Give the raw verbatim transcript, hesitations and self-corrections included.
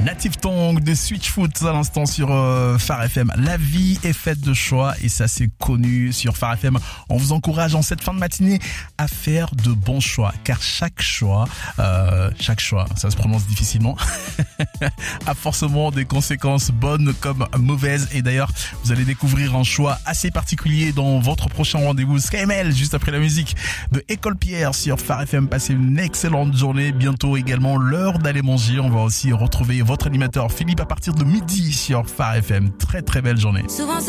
Native Tongue de Switchfoot à l'instant sur euh, Phare F M. La vie est faite de choix et ça c'est connu sur Phare F M. On vous encourage en cette fin de matinée à faire de bons choix car chaque choix, euh, chaque choix, ça se prononce difficilement, a forcément des conséquences bonnes comme mauvaises. Et d'ailleurs, vous allez découvrir un choix assez particulier dans votre prochain rendez-vous S K M L juste après la musique de École Pierre sur Phare F M. Passez une excellente journée. Bientôt également l'heure d'aller manger. On va aussi retrouver votre animateur Philippe à partir de midi sur Phare F M. Très très belle journée. Souvent